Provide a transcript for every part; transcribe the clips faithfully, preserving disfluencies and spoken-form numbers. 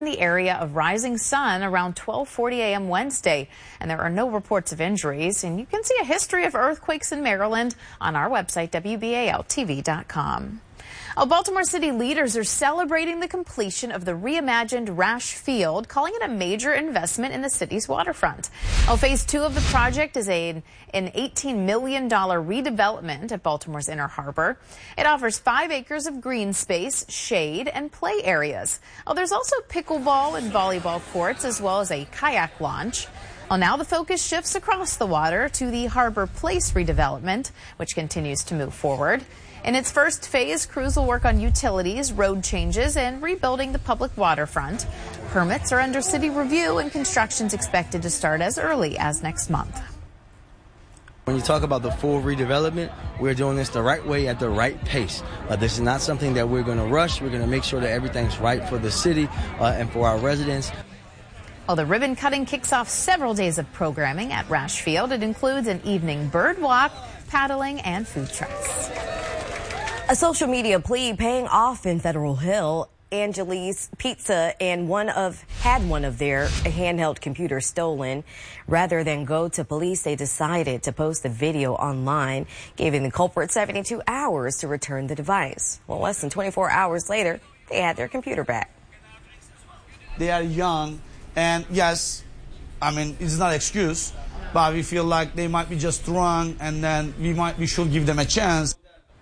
in the area of Rising Sun around twelve forty a m Wednesday, and there are no reports of injuries. And you can see a history of earthquakes in Maryland on our website, W B A L T V dot com. Oh, Baltimore City leaders are celebrating the completion of the reimagined Rash Field, calling it a major investment in the city's waterfront. Oh, phase two of the project is a, an eighteen million dollars redevelopment at Baltimore's Inner Harbor. It offers five acres of green space, shade, and play areas. Oh, there's also pickleball and volleyball courts, as well as a kayak launch. Well, now the focus shifts across the water to the Harbor Place redevelopment, which continues to move forward. In its first phase, crews will work on utilities, road changes, and rebuilding the public waterfront. Permits are under city review, and construction's expected to start as early as next month. When you talk about the full redevelopment, we're doing this the right way at the right pace. Uh, this is not something that we're going to rush. We're going to make sure that everything's right for the city uh, and for our residents. Well, the ribbon cutting kicks off several days of programming at Rash Field. It includes an evening bird walk, paddling, and food trucks. A social media plea paying off in Federal Hill. Angeli's Pizza and one of had one of their handheld computers stolen. Rather than go to police, they decided to post the video online, giving the culprit seventy-two hours to return the device. Well, less than twenty-four hours later, they had their computer back. They are young, and yes, I mean, it's not an excuse, but we feel like they might be just drunk, and then we might we should give them a chance.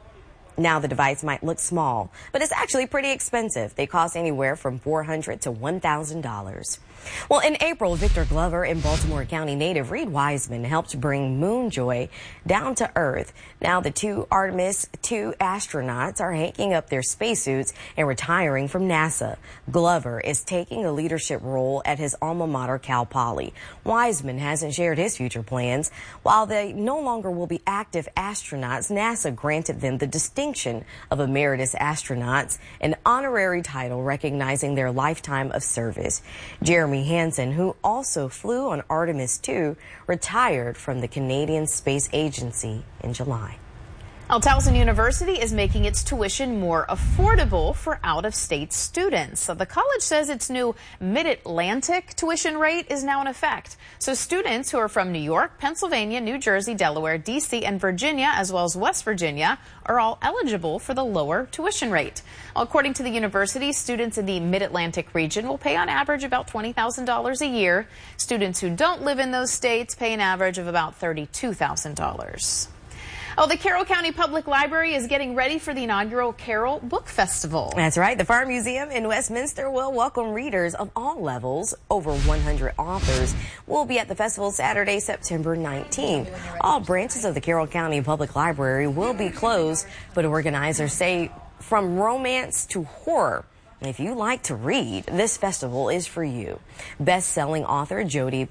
Now the device might look small, but it's actually pretty expensive. They cost anywhere from four hundred dollars to one thousand dollars. Well, in April, Victor Glover and Baltimore County native Reed Wiseman helped bring Moonjoy down to Earth. Now the two Artemis two astronauts are hanging up their spacesuits and retiring from NASA. Glover is taking a leadership role at his alma mater, Cal Poly. Wiseman hasn't shared his future plans. While they no longer will be active astronauts, NASA granted them the distinction of Emeritus Astronauts, an honorary title recognizing their lifetime of service. Jeremy Hansen, who also flew on Artemis two, retired from the Canadian Space Agency in July. Well, Towson University is making its tuition more affordable for out-of-state students. So the college says its new Mid-Atlantic tuition rate is now in effect. So students who are from New York, Pennsylvania, New Jersey, Delaware, D C, and Virginia, as well as West Virginia, are all eligible for the lower tuition rate. Well, according to the university, students in the Mid-Atlantic region will pay on average about twenty thousand dollars a year. Students who don't live in those states pay an average of about thirty-two thousand dollars. Oh, the Carroll County Public Library is getting ready for the inaugural Carroll Book Festival. That's right. The Farm Museum in Westminster will welcome readers of all levels. Over one hundred authors will be at the festival Saturday, September nineteenth. All branches of the Carroll County Public Library will be closed, but organizers say from romance to horror, if you like to read, this festival is for you. Best-selling author Jodi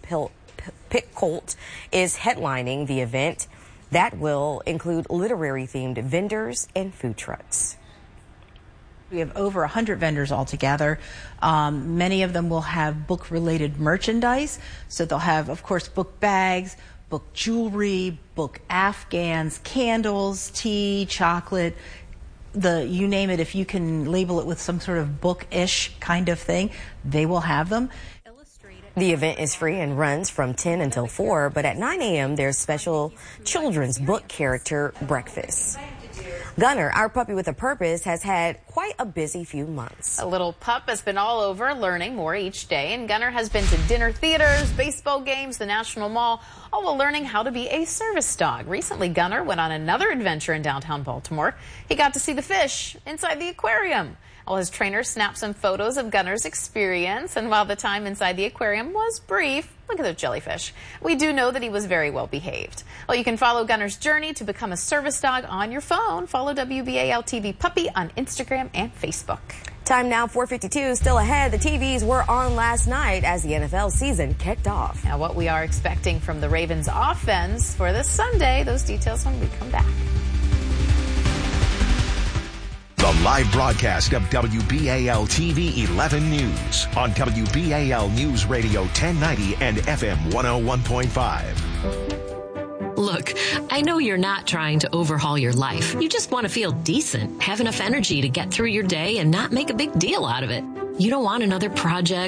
Picoult is headlining the event. That will include literary-themed vendors and food trucks. We have over one hundred vendors altogether. Um, many of them will have book-related merchandise. So they'll have, of course, book bags, book jewelry, book afghans, candles, tea, chocolate, the you name it. If you can label it with some sort of book-ish kind of thing, they will have them. The event is free and runs from ten until four, but at nine a m there's special children's book character breakfast. Gunner, our puppy with a purpose, has had quite a busy few months. A little pup has been all over, learning more each day, and Gunner has been to dinner theaters, baseball games, the National Mall, all while learning how to be a service dog. Recently, Gunner went on another adventure in downtown Baltimore. He got to see the fish inside the aquarium. Well, his trainer snapped some photos of Gunner's experience, and while the time inside the aquarium was brief, look at those jellyfish. We do know that he was very well behaved. Well, you can follow Gunner's journey to become a service dog on your phone. Follow W B A L T V Puppy on Instagram and Facebook. Time now, four fifty-two, still ahead. The T Vs were on last night as the N F L season kicked off. Now, what we are expecting from the Ravens offense for this Sunday, those details when we come back. The live broadcast of W B A L T V eleven News on W B A L News Radio ten ninety and F M one oh one point five. Look, I know you're not trying to overhaul your life. You just want to feel decent, have enough energy to get through your day and not make a big deal out of it. You don't want another project